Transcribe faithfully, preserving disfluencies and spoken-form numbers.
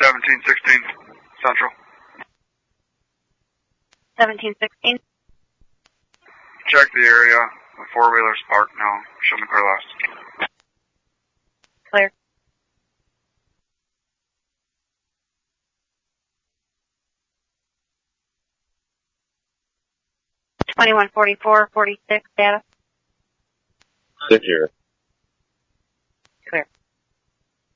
seventeen sixteen Central. seventeen sixteen. Check the area. The four-wheeler's parked now. Show me car last. Clear. twenty-one forty-four forty-six data. Sit here.